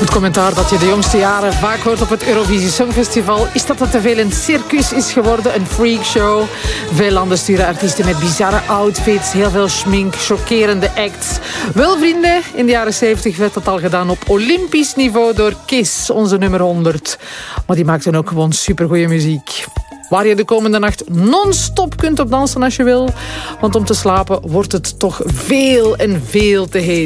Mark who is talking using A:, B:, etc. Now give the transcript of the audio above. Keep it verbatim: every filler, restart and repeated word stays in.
A: Het commentaar dat je de jongste jaren vaak hoort op het Eurovisie Songfestival is dat het te veel een circus is geworden, een freakshow. Veel landen sturen artiesten met bizarre outfits, heel veel schmink, chockerende acts. Wel vrienden, in de jaren zeventig werd dat al gedaan op olympisch niveau door Kiss, onze nummer honderd. Maar die maakten ook gewoon supergoeie muziek. Waar je de komende nacht non-stop kunt op dansen als je wil. Want om te slapen wordt het toch veel en veel te heet.